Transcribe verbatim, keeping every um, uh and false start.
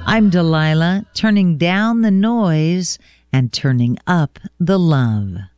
I'm Delilah, turning down the noise and turning up the love.